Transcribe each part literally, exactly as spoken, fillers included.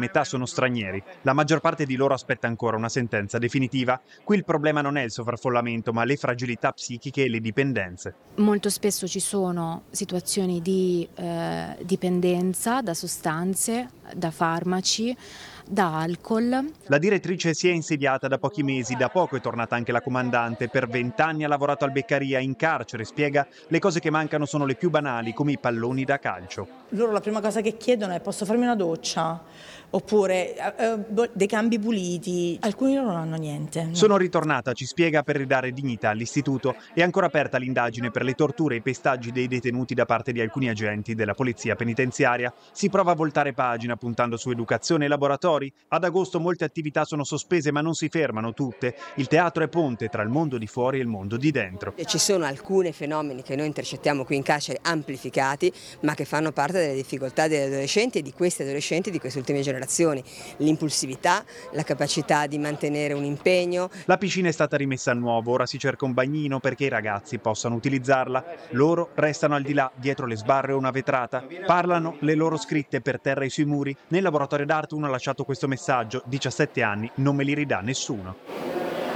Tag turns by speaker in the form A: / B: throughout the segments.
A: metà sono stranieri. La maggior parte di loro aspetta ancora una sentenza definitiva. Qui il problema non è il sovraffollamento, ma le fragilità psichiche e le dipendenze.
B: Molto spesso ci sono situazioni di eh, dipendenza da sostanze, da farmaci, da alcol.
A: La direttrice si è insediata da pochi mesi, da poco è tornata anche la comandante. Per vent'anni ha lavorato al Beccaria, in carcere, spiega le cose che mancano sono le più banali, come i palloni da calcio.
C: Loro la prima cosa che chiedono è: posso farmi una doccia? Oppure eh, dei cambi puliti. Alcuni loro non hanno niente. No.
A: Sono ritornata, ci spiega, per ridare dignità all'istituto. È ancora aperta l'indagine per le torture e i pestaggi dei detenuti da parte di alcuni agenti della polizia penitenziaria. Si prova a voltare pagina puntando su educazione e laboratori. Ad agosto molte attività sono sospese, ma non si fermano tutte. Il teatro è ponte tra il mondo di fuori e il mondo di dentro.
D: Ci sono alcuni fenomeni che noi intercettiamo qui in carcere amplificati, ma che fanno parte delle difficoltà degli adolescenti e di questi adolescenti di queste ultime generazioni. L'impulsività, la capacità di mantenere un impegno.
A: La piscina è stata rimessa a nuovo, ora si cerca un bagnino perché i ragazzi possano utilizzarla. Loro restano al di là, dietro le sbarre o una vetrata. Parlano le loro scritte per terra e sui muri. Nel laboratorio d'arte uno ha lasciato questo messaggio: diciassette anni, non me li ridà nessuno.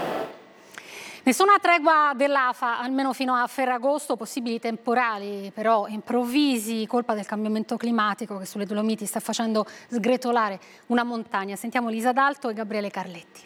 E: Nessuna tregua dell'A F A, almeno fino a Ferragosto, possibili temporali però improvvisi, colpa del cambiamento climatico che sulle Dolomiti sta facendo sgretolare una montagna. Sentiamo Lisa D'Alto e Gabriele Carletti.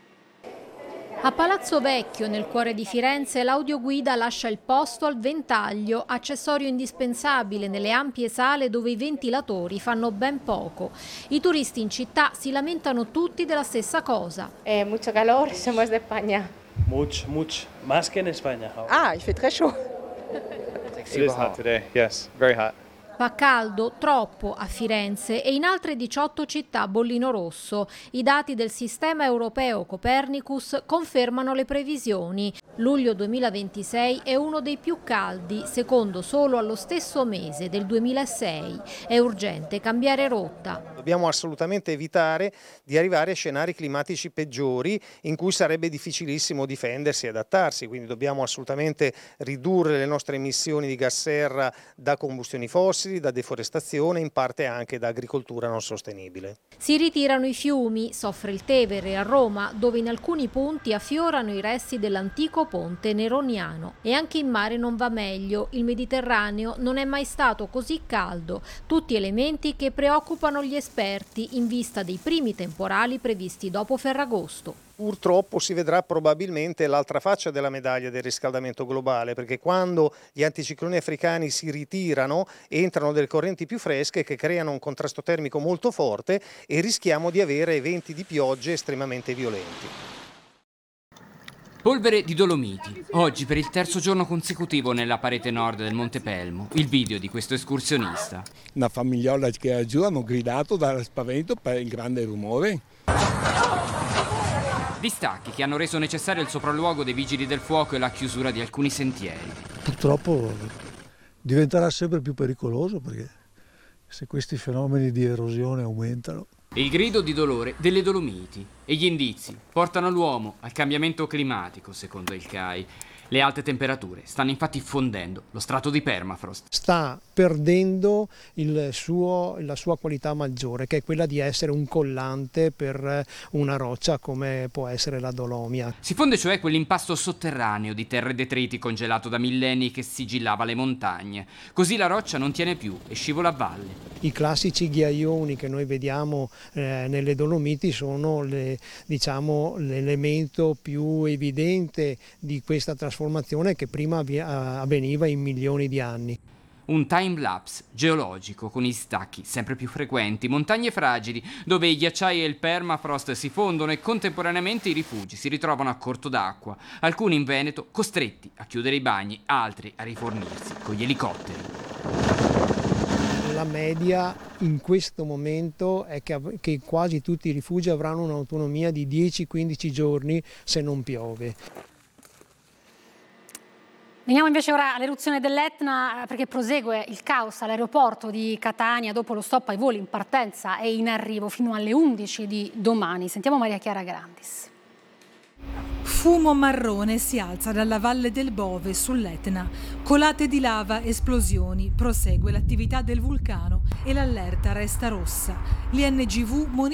F: A Palazzo Vecchio, nel cuore di Firenze, l'audioguida lascia il posto al ventaglio, accessorio indispensabile nelle ampie sale dove i ventilatori fanno ben poco. I turisti in città si lamentano tutti della stessa cosa.
G: È molto calore, siamo de España.
H: Much, much, más que en España.
G: Ah, il fait très chaud.
H: It is hot today, yes, very hot.
F: Fa caldo, troppo a Firenze e in altre diciotto città bollino rosso. I dati del sistema europeo Copernicus confermano le previsioni. Luglio duemilaventisei è uno dei più caldi, secondo solo allo stesso mese del duemilasei. È urgente cambiare rotta.
I: Dobbiamo assolutamente evitare di arrivare a scenari climatici peggiori in cui sarebbe difficilissimo difendersi e adattarsi, quindi dobbiamo assolutamente ridurre le nostre emissioni di gas serra da combustioni fossili, da deforestazione, in parte anche da agricoltura non sostenibile.
F: Si ritirano i fiumi, soffre il Tevere a Roma, dove in alcuni punti affiorano i resti dell'antico ponte neroniano. E anche in mare non va meglio, il Mediterraneo non è mai stato così caldo, tutti elementi che preoccupano gli esperti in vista dei primi temporali previsti dopo Ferragosto.
I: Purtroppo si vedrà probabilmente l'altra faccia della medaglia del riscaldamento globale, perché quando gli anticicloni africani si ritirano entrano delle correnti più fresche che creano un contrasto termico molto forte e rischiamo di avere eventi di piogge estremamente violenti.
J: Polvere di Dolomiti, oggi per il terzo giorno consecutivo nella parete nord del Monte Pelmo, il video di questo escursionista.
K: Una famigliola che giù hanno gridato dallo spavento per il grande rumore.
J: Distacchi che hanno reso necessario il sopralluogo dei vigili del fuoco e la chiusura di alcuni sentieri.
L: Purtroppo diventerà sempre più pericoloso perché se questi fenomeni di erosione aumentano.
J: Il grido di dolore delle Dolomiti e gli indizi portano l'uomo al cambiamento climatico, secondo il C A I. Le alte temperature stanno infatti fondendo lo strato di permafrost.
M: Sta perdendo il suo, la sua qualità maggiore, che è quella di essere un collante per una roccia come può essere la Dolomia.
J: Si fonde cioè quell'impasto sotterraneo di terre e detriti congelato da millenni che sigillava le montagne. Così la roccia non tiene più e scivola a valle.
M: I classici ghiaioni che noi vediamo eh, nelle Dolomiti sono le, diciamo, l'elemento più evidente di questa trasformazione che prima avveniva in milioni di anni.
J: Un time-lapse geologico con distacchi sempre più frequenti, montagne fragili dove i ghiacciai e il permafrost si fondono e contemporaneamente i rifugi si ritrovano a corto d'acqua, alcuni in Veneto costretti a chiudere i bagni, altri a rifornirsi con gli elicotteri.
M: La media in questo momento è che, che quasi tutti i rifugi avranno un'autonomia di dieci quindici giorni se non piove.
E: Veniamo invece ora all'eruzione dell'Etna perché prosegue il caos all'aeroporto di Catania dopo lo stop ai voli in partenza e in arrivo fino alle undici di domani. Sentiamo Maria Chiara Grandis.
N: Fumo marrone si alza dalla Valle del Bove sull'Etna. Colate di lava, esplosioni, prosegue l'attività del vulcano e l'allerta resta rossa. L'I N G V